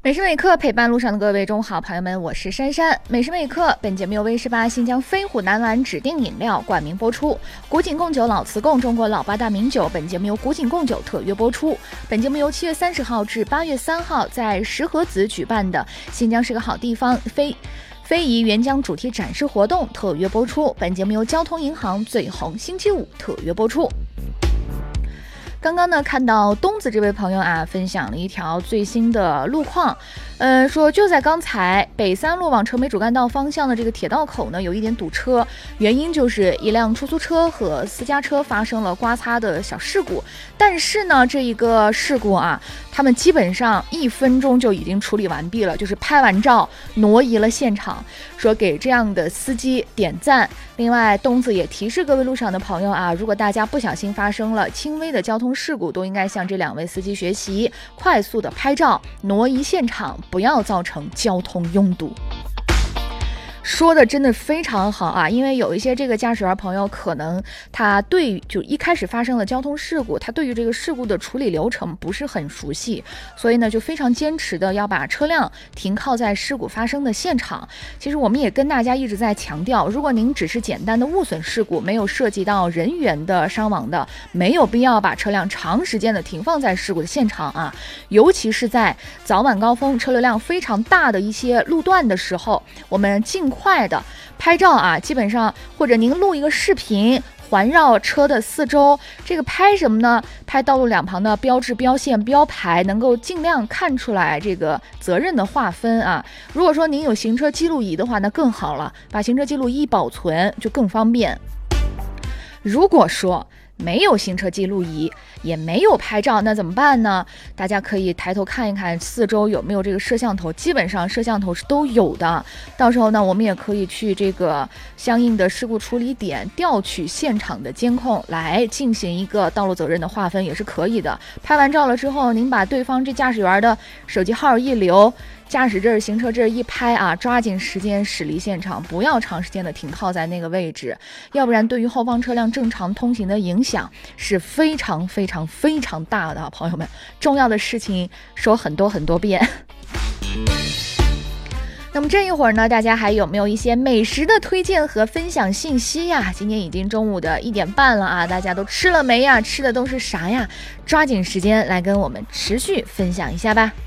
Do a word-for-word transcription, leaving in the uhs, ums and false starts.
每时每刻陪伴路上的各位中午好，朋友们，我是珊珊。每时每刻，本节目由威十八新疆飞虎南丸指定饮料冠名播出。古井贡酒、老瓷贡，中国老八大名酒。本节目由古井贡酒特约播出。本节目由七月三十号至八月三号在石河子举办的新疆是个好地方非非遗援疆主题展示活动特约播出。本节目由交通银行最红星期五特约播出。刚刚呢，看到东子这位朋友啊，分享了一条最新的路况，呃，说就在刚才，北三路往成美主干道方向的这个铁道口呢，有一点堵车，原因就是一辆出租车和私家车发生了刮擦的小事故。但是呢，这一个事故啊，他们基本上一分钟就已经处理完毕了，就是拍完照挪移了现场，说给这样的司机点赞。另外，东子也提示各位路上的朋友啊，如果大家不小心发生了轻微的交通事故，都应该向这两位司机学习，快速的拍照挪移现场，不要造成交通拥堵。说的真的非常好啊，因为有一些这个驾驶员朋友可能他对于就一开始发生了交通事故，他对于这个事故的处理流程不是很熟悉，所以呢就非常坚持的要把车辆停靠在事故发生的现场。其实我们也跟大家一直在强调，如果您只是简单的物损事故，没有涉及到人员的伤亡的，没有必要把车辆长时间的停放在事故的现场啊，尤其是在早晚高峰车流量非常大的一些路段的时候，我们尽快的拍照啊，基本上或者您录一个视频环绕车的四周，这个拍什么呢？拍道路两旁的标志、标线、标牌，能够尽量看出来这个责任的划分啊。如果说您有行车记录仪的话，那更好了，把行车记录仪保存就更方便。如果说没有行车记录仪，也没有拍照，那怎么办呢？大家可以抬头看一看四周有没有这个摄像头，基本上摄像头是都有的。到时候呢，我们也可以去这个相应的事故处理点调取现场的监控，来进行一个道路责任的划分，也是可以的。拍完照了之后，您把对方这驾驶员的手机号一留，驾驶证、行车证一拍啊，抓紧时间驶离现场，不要长时间的停靠在那个位置，要不然对于后方车辆正常通行的影响是非常非常非常大的。朋友们，重要的事情说很多很多遍。那么这一会儿呢，大家还有没有一些美食的推荐和分享信息呀？今天已经中午的一点半了啊，大家都吃了没呀？吃的都是啥呀？抓紧时间来跟我们持续分享一下吧。